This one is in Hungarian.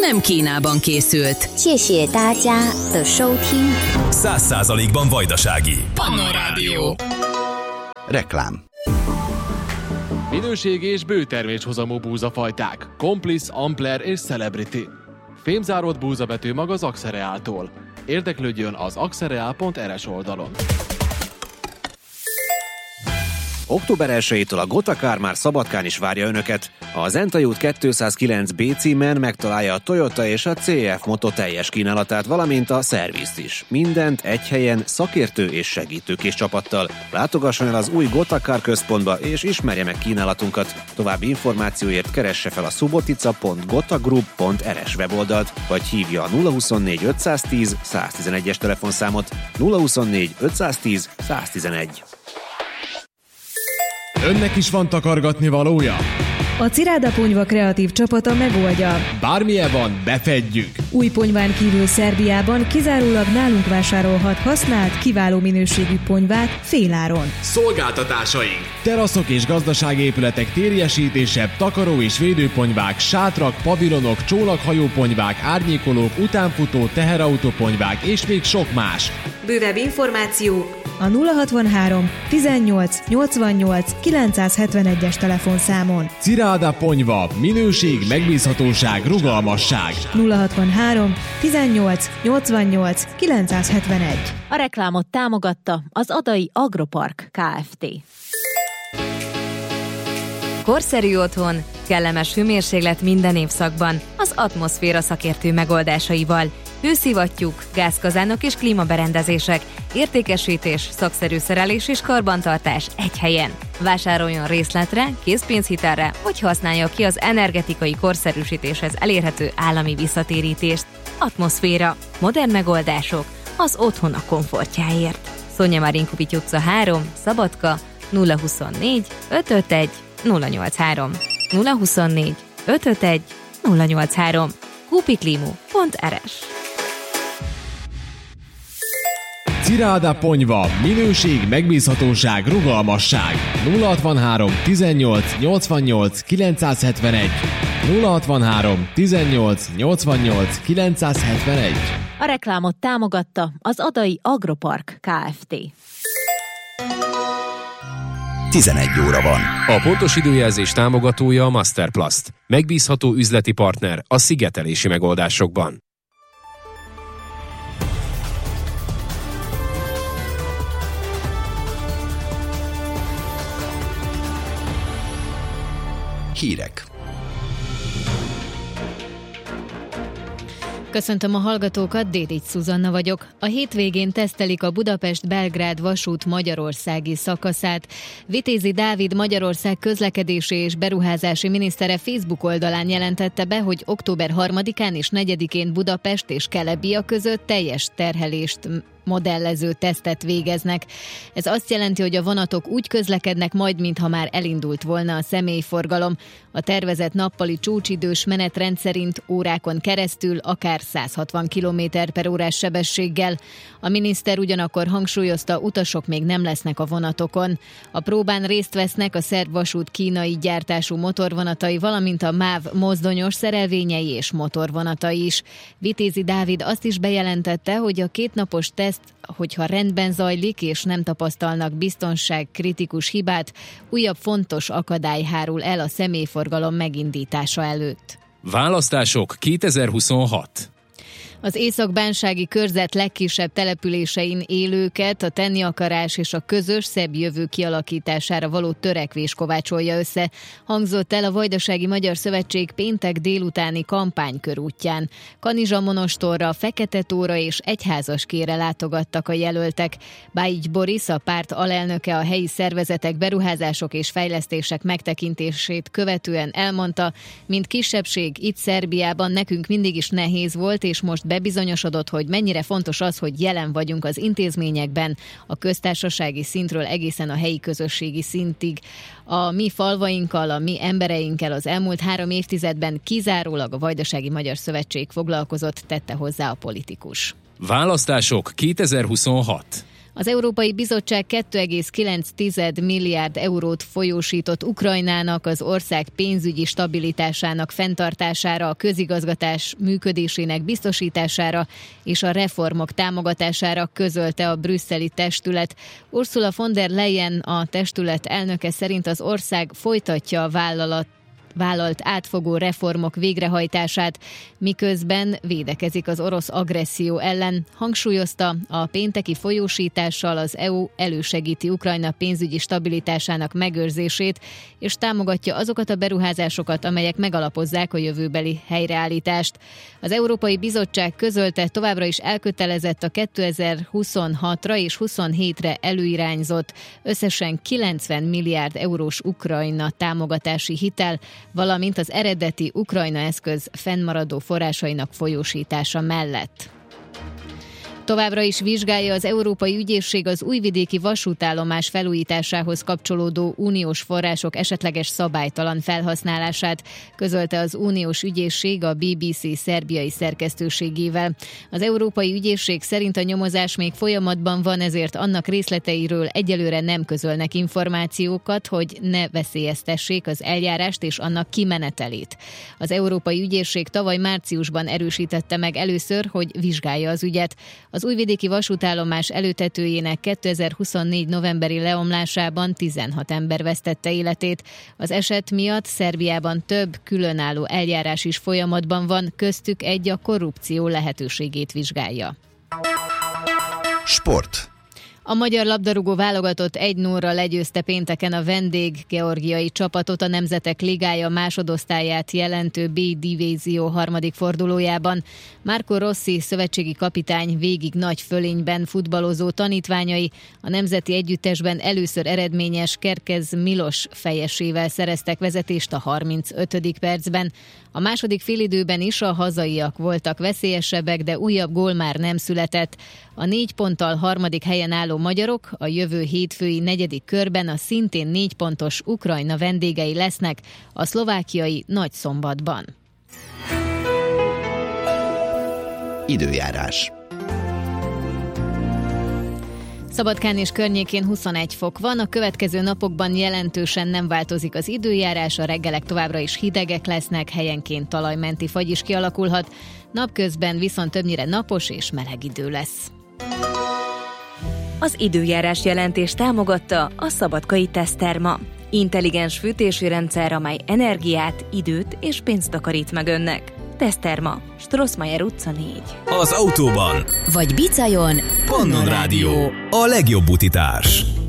nem Kínában készült. 谢谢大家的收听. 100%-ban vajdasági. Pannon Rádió. Reklám. Minőségi és bőterméshozamú búzafajták. Complice, Ampler és Celebrity. Fémzáródott búzabetű mag az Axereáltól. Érdeklődjön az axereal.rs oldalon. Október 1-től a Gotakár már Szabadkán is várja Önöket. A Zentai út 209B címen megtalálja a Toyota és a CF Moto teljes kínálatát, valamint a szervizt is. Mindent egy helyen, szakértő és segítőkés csapattal. Látogasson el az új Gotakár központba és ismerje meg kínálatunkat. További információért keresse fel a subotica.gotagroup.rs weboldalt, vagy hívja a 024 510 111-es telefonszámot. 024 510 111. Önnek is van takargatni valója? A Ciráda Ponyva kreatív csapata megoldja. Bármilyen van, befedjük! Új ponyván kívül Szerbiában kizárólag nálunk vásárolhat használt, kiváló minőségű ponyvát féláron. Szolgáltatásaink! Teraszok és gazdaságépületek térjesítése, takaró és védőponyvák, sátrak, pavilonok, csónakhajóponyvák, árnyékolók, utánfutó, teherautóponyvák és még sok más. Bővebb információ a 063 18 88 971-es telefonszámon. Ciráda Ponyva. Minőség, megbízhatóság, rugalmasság. 063 18 88 971. A reklámot támogatta az Adai Agropark Kft. Korszerű otthon, kellemes hőmérséklet minden évszakban, az Atmoszféra szakértő megoldásaival. Hőszivattyúk, gázkazánok és klímaberendezések, értékesítés, szakszerű szerelés és karbantartás egy helyen. Vásároljon részletre, készpénzhitelre, vagy használja ki az energetikai korszerűsítéshez elérhető állami visszatérítést. Atmoszféra. Modern megoldások az otthon a komfortjáért. Szonya Marinkovics utca 3, Szabadka, 024 551 083. 024 551 083. kupiklimu.rs. Ciráda Ponyva. Minőség, megbízhatóság, rugalmasság. 063 18 88 971. 063 18 88 971. A reklámot támogatta az Adai Agropark Kft. 11 óra van. A pontos időjelzés támogatója a Masterplast. Megbízható üzleti partner a szigetelési megoldásokban. Hírek. Köszöntöm a hallgatókat, Dédics Szuzanna vagyok. A hétvégén tesztelik a Budapest-Belgrád vasút magyarországi szakaszát. Vitézi Dávid Magyarország közlekedési és beruházási minisztere Facebook oldalán jelentette be, hogy október 3-án és 4-én Budapest és Kelebia között teljes terhelést modellező tesztet végeznek. Ez azt jelenti, hogy a vonatok úgy közlekednek majd, mintha már elindult volna a személyforgalom. A tervezett nappali csúcsidős menetrend szerint órákon keresztül akár 160 km/órás sebességgel. A miniszter ugyanakkor hangsúlyozta, utasok még nem lesznek a vonatokon. A próbán részt vesznek a szerb vasút kínai gyártású motorvonatai, valamint a MÁV mozdonyos szerelvényei és motorvonatai is. Vitézi Dávid azt is bejelentette, hogy a kétnapos teszt, hogyha rendben zajlik és nem tapasztalnak biztonságkritikus hibát, újabb fontos akadály hárul el a személyforgalom megindítása előtt. Választások 2026. Az észak-bánsági körzet legkisebb településein élőket a tenni akarás és a közös szebb jövő kialakítására való törekvés kovácsolja össze, hangzott el a Vajdasági Magyar Szövetség péntek délutáni kampánykörútján. Kanizsa-Monostorra, Fekete-tóra és Egyházaskére látogattak a jelöltek. Bájics Boris, a párt alelnöke, a helyi szervezetek beruházások és fejlesztések megtekintését követően elmondta, mint kisebbség itt Szerbiában nekünk mindig is nehéz volt, és most bebizonyosodott, hogy mennyire fontos az, hogy jelen vagyunk az intézményekben, a köztársasági szintről egészen a helyi közösségi szintig. A mi falvainkkal, a mi embereinkkel az elmúlt 3 évtizedben kizárólag a Vajdasági Magyar Szövetség foglalkozott, tette hozzá a politikus. Választások 2026. Az Európai Bizottság 2,9 milliárd eurót folyósított Ukrajnának az ország pénzügyi stabilitásának fenntartására, a közigazgatás működésének biztosítására és a reformok támogatására, közölte a brüsszeli testület. Ursula von der Leyen, a testület elnöke szerint az ország folytatja a vállalt átfogó reformok végrehajtását, miközben védekezik az orosz agresszió ellen. Hangsúlyozta, a pénteki folyósítással az EU elősegíti Ukrajna pénzügyi stabilitásának megőrzését, és támogatja azokat a beruházásokat, amelyek megalapozzák a jövőbeli helyreállítást. Az Európai Bizottság közölte, továbbra is elkötelezett a 2026-ra és 27-re előirányzott összesen 90 milliárd eurós Ukrajna támogatási hitel, valamint az eredeti Ukrajna eszköz fennmaradó forrásainak folyósítása mellett. Továbbra is vizsgálja az Európai Ügyészség az újvidéki vasútállomás felújításához kapcsolódó uniós források esetleges szabálytalan felhasználását, közölte az uniós ügyészség a BBC szerbiai szerkesztőségével. Az Európai Ügyészség szerint a nyomozás még folyamatban van, ezért annak részleteiről egyelőre nem közölnek információkat, hogy ne veszélyeztessék az eljárást és annak kimenetelét. Az Európai Ügyészség tavaly márciusban erősítette meg először, hogy vizsgálja az ügyet. Az újvidéki vasútállomás előtetőjének 2024. novemberi leomlásában 16 ember vesztette életét. Az eset miatt Szerbiában több különálló eljárás is folyamatban van, köztük egy a korrupció lehetőségét vizsgálja. Sport. A magyar labdarúgó válogatott 1-0-ra legyőzte pénteken a vendég georgiai csapatot a Nemzetek Ligája másodosztályát jelentő B-divízió harmadik fordulójában. Marco Rossi szövetségi kapitány végig nagy fölényben futballozó tanítványai a nemzeti együttesben először eredményes Kerkez Milos fejesével szereztek vezetést a 35. percben. A második félidőben is a hazaiak voltak veszélyesebbek, de újabb gól már nem született. A 4 ponttal harmadik helyen álló magyarok a jövő hétfői 4. körben a szintén 4 pontos Ukrajna vendégei lesznek a szlovákiai Nagyszombatban. Időjárás. Szabadkán és környékén 21 fok van, a következő napokban jelentősen nem változik az időjárás, a reggelek továbbra is hidegek lesznek, helyenként talajmenti fagy is kialakulhat, napközben viszont többnyire napos és meleg idő lesz. Az időjárás jelentés támogatta a Szabadkai Teszterma. Intelligens fűtési rendszer, amely energiát, időt és pénzt takarít meg önnek. Teszterma, Strossmayer utca 4. Az autóban vagy bicajon Pannon Rádió, a legjobb utitárs.